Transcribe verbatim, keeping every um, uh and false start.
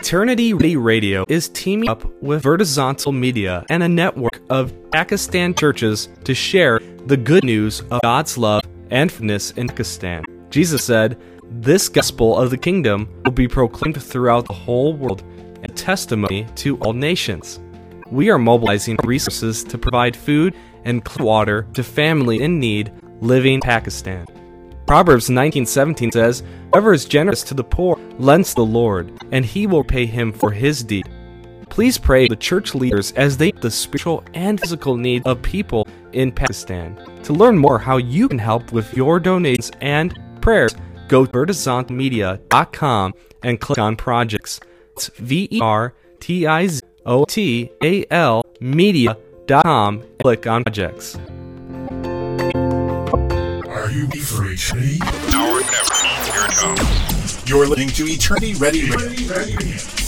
Eternity Ready Radio is teaming up with Vertizontal Media and a network of Pakistan churches to share the good news of God's love and forgiveness in Pakistan. Jesus said, "This gospel of the kingdom will be proclaimed throughout the whole world and testimony to all nations." We are mobilizing resources to provide food and clean water to families in need living in Pakistan. Proverbs nineteen seventeen says, "Whoever is generous to the poor lends to the Lord, and he will pay him for his deed." Please pray for the church leaders as they meet the spiritual and physical needs of people in Pakistan. To learn more how you can help with your donations and prayers, go to vertizontal media dot com and click on projects. It's V E R T I Z O T A L media dot com and click on projects. Are you ready for eternity? Now or never. Here it comes. You're listening to Eternity Ready Radio.